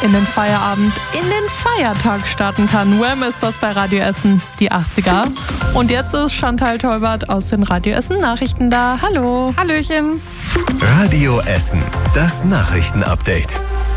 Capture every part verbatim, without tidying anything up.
in den Feierabend, in den Feiertag starten kann. Wham ist das bei Radio Essen, die achtziger. Und jetzt ist Chantal Teubert aus den Radio Essen Nachrichten da. Hallo. Hallöchen. Radio Essen, das Nachrichtenupdate.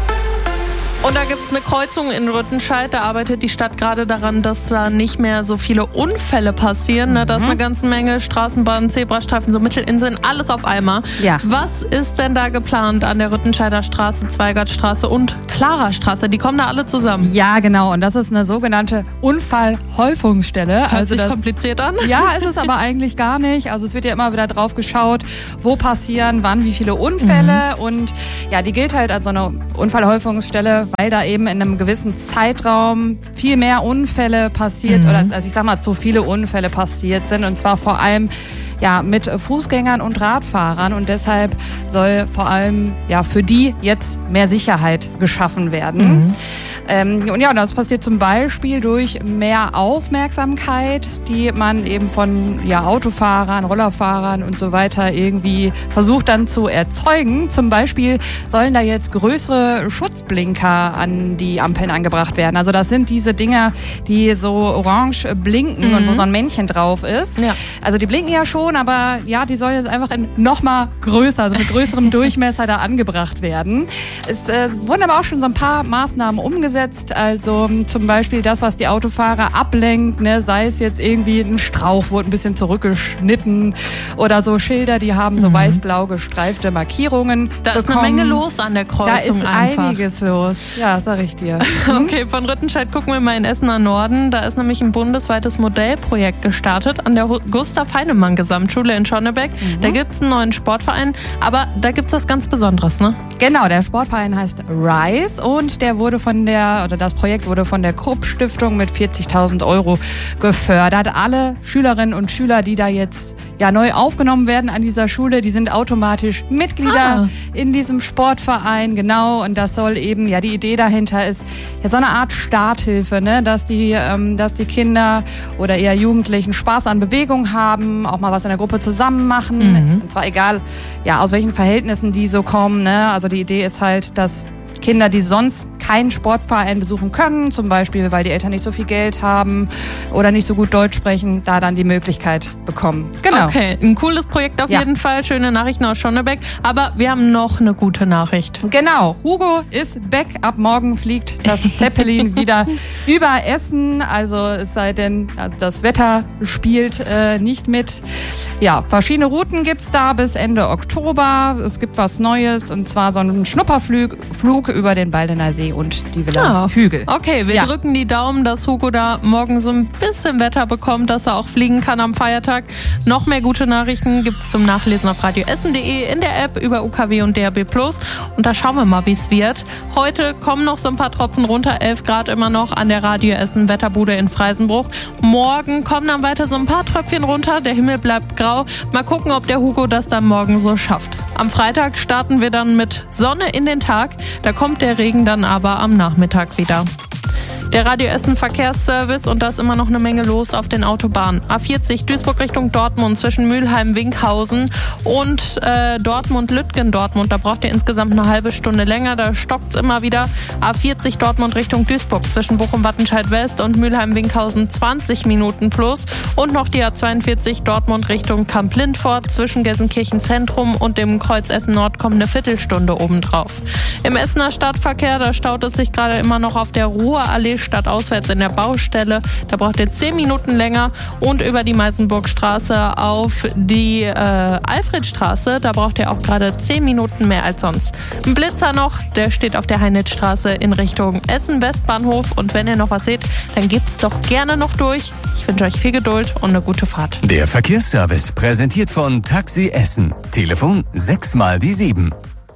Und da gibt es eine Kreuzung in Rüttenscheid. Da arbeitet die Stadt gerade daran, dass da nicht mehr so viele Unfälle passieren. Mhm. Da ist eine ganze Menge Straßenbahnen, Zebrastreifen, so Mittelinseln, alles auf einmal. Ja. Was ist denn da geplant an der Rüttenscheider Straße, Zweigartstraße und Klarerstraße? Die kommen da alle zusammen. Ja, genau. Und das ist eine sogenannte Unfallhäufungsstelle. Hört also sich das, kompliziert an? Ja, ist es aber eigentlich gar nicht. Also es wird ja immer wieder drauf geschaut, wo passieren, wann, wie viele Unfälle. Mhm. Und ja, die gilt halt als so eine Unfallhäufungsstelle, weil da eben in einem gewissen Zeitraum viel mehr Unfälle passiert, mhm. oder also ich sag mal, zu viele Unfälle passiert sind, und zwar vor allem ja, mit Fußgängern und Radfahrern, und deshalb soll vor allem ja, für die jetzt mehr Sicherheit geschaffen werden. Mhm. Ähm, und ja, das passiert zum Beispiel durch mehr Aufmerksamkeit, die man eben von ja, Autofahrern, Rollerfahrern und so weiter irgendwie versucht dann zu erzeugen. Zum Beispiel sollen da jetzt größere Schutzblinker an die Ampeln angebracht werden. Also das sind diese Dinger, die so orange blinken, mhm. und wo so ein Männchen drauf ist. Ja. Also die blinken ja schon, aber ja, die sollen jetzt einfach in noch mal größer, also mit größerem Durchmesser da angebracht werden. Es äh, wurden aber auch schon so ein paar Maßnahmen umgesetzt. Also zum Beispiel das, was die Autofahrer ablenkt, ne, sei es jetzt irgendwie ein Strauch, wurde ein bisschen zurückgeschnitten, oder so Schilder, die haben so mhm. weiß-blau gestreifte Markierungen Da bekommen. ist eine Menge los an der Kreuzung. Da ist einfach. einiges los, ja, sag ich dir. Okay, von Rüttenscheid gucken wir mal in Essener Norden. Da ist nämlich ein bundesweites Modellprojekt gestartet an der Gustav-Heinemann-Gesamtschule in Schonnebeck. Mhm. Da gibt es einen neuen Sportverein, aber da gibt es was ganz Besonderes, ne? Genau, der Sportverein heißt RISE, und der wurde von der oder das Projekt wurde von der Krupp-Stiftung mit vierzigtausend Euro gefördert. Alle Schülerinnen und Schüler, die da jetzt ja neu aufgenommen werden an dieser Schule, die sind automatisch Mitglieder ah. in diesem Sportverein, genau. Und das soll eben, ja, die Idee dahinter ist ja so eine Art Starthilfe, ne, dass die, ähm, dass die Kinder oder eher Jugendlichen Spaß an Bewegung haben, auch mal was in der Gruppe zusammen machen. Mhm. Und zwar egal, ja, aus welchen Verhältnissen die so kommen, ne. Also die Idee ist halt, dass Kinder, die sonst keinen Sportverein besuchen können, zum Beispiel, weil die Eltern nicht so viel Geld haben oder nicht so gut Deutsch sprechen, da dann die Möglichkeit bekommen. Genau. Okay, ein cooles Projekt auf ja. jeden Fall. Schöne Nachrichten aus Schonnebeck. Aber wir haben noch eine gute Nachricht. Genau, Hugo ist back. Ab morgen fliegt das Zeppelin wieder über Essen. Also es sei denn, also das Wetter spielt äh, nicht mit. Ja, verschiedene Routen gibt's da bis Ende Oktober. Es gibt was Neues, und zwar so einen Schnupperflug Flug über den Baldener See und die Villa Hügel. Okay, wir ja. drücken die Daumen, dass Hugo da morgen so ein bisschen Wetter bekommt, dass er auch fliegen kann am Feiertag. Noch mehr gute Nachrichten gibt's zum Nachlesen auf radioessen punkt de, in der App, über U K W und D A B plus. Und da schauen wir mal, wie es wird. Heute kommen noch so ein paar Tropfen runter, elf Grad immer noch an der Radio Essen Wetterbude in Freisenbruch. Morgen kommen dann weiter so ein paar Tröpfchen runter, der Himmel bleibt grau. Mal gucken, ob der Hugo das dann morgen so schafft. Am Freitag starten wir dann mit Sonne in den Tag. Da kommt der Regen dann aber am Nachmittag wieder. Der Radio Essen Verkehrsservice, und da ist immer noch eine Menge los auf den Autobahnen. A vierzig Duisburg Richtung Dortmund zwischen Mülheim-Winkhausen und äh, Dortmund-Lütgen-Dortmund. Da braucht ihr insgesamt eine halbe Stunde länger, da stockt's immer wieder. A vierzig Dortmund Richtung Duisburg zwischen Bochum-Wattenscheid-West und Mülheim-Winkhausen zwanzig Minuten plus. Und noch die A zweiundvierzig Dortmund Richtung Kamp-Lindfort zwischen Gelsenkirchen Zentrum und dem Kreuz Essen Nord kommt eine Viertelstunde obendrauf. Im Essener Stadtverkehr, da staut es sich gerade immer noch auf der Ruhrallee stadtauswärts in der Baustelle. Da braucht ihr zehn Minuten länger, und über die Meisenburgstraße auf die äh, Alfredstraße, da braucht ihr auch gerade zehn Minuten mehr als sonst. Ein Blitzer noch, der steht auf der Heinitzstraße in Richtung Essen-Westbahnhof, und wenn ihr noch was seht, dann gebt's doch gerne noch durch. Ich wünsche euch viel Geduld und eine gute Fahrt. Der Verkehrsservice präsentiert von Taxi Essen. Telefon sechs mal die sieben.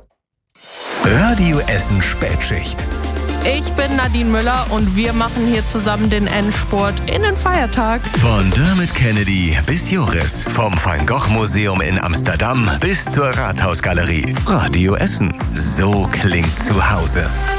Radio Essen Spätschicht. Ich bin Nadine Müller, und wir machen hier zusammen den Endspurt in den Feiertag. Von Dermot Kennedy bis Joris, vom Van Gogh Museum in Amsterdam bis zur Rathausgalerie. Radio Essen, so klingt zu Hause.